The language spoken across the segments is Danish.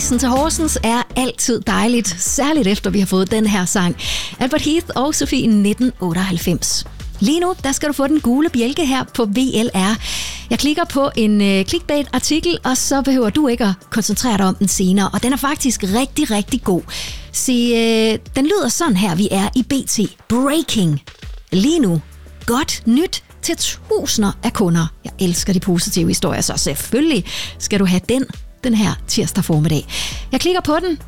rejsen til Horsens er altid dejligt, særligt efter vi har fået den her sang. Albert Heath og Sofie 1998. Lige nu, der skal du få den gule bjælke her på VLR. Jeg klikker på en clickbait-artikel, og så behøver du ikke at koncentrere dig om den senere. Og den er faktisk rigtig, rigtig god. Se, den lyder sådan her, vi er i BT. Breaking. Lige nu. Godt nyt til tusinder af kunder. Jeg elsker de positive historier, så selvfølgelig skal du have den her tirsdag formiddag. Jeg klikker på den.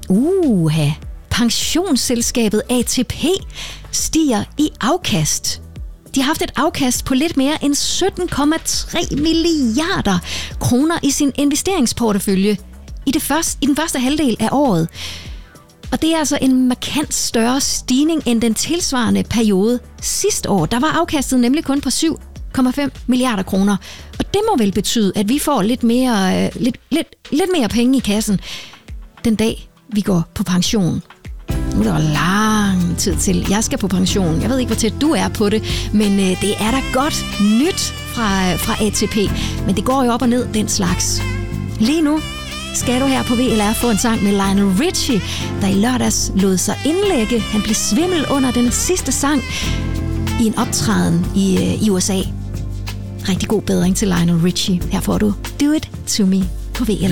Pensionsselskabet ATP stiger i afkast. De har haft et afkast på lidt mere end 17,3 milliarder kroner i sin investeringsportefølje i den første halvdel af året. Og det er altså en markant større stigning end den tilsvarende periode sidste år. Der var afkastet nemlig kun på 7,5 milliarder kroner. Og det må vel betyde, at vi får lidt mere penge i kassen den dag, vi går på pension. Nu er der lang tid til, jeg skal på pension. Jeg ved ikke, hvor tæt du er på det, men det er da godt nyt fra ATP. Men det går jo op og ned, den slags. Lige nu skal du her på VLR få en sang med Lionel Richie, der i lørdags lod sig indlægge. Han blev svimmel under den sidste sang i en optræden i USA. Rigtig god bedring til Lionel Richie. Her får du Do It To Me på VLR.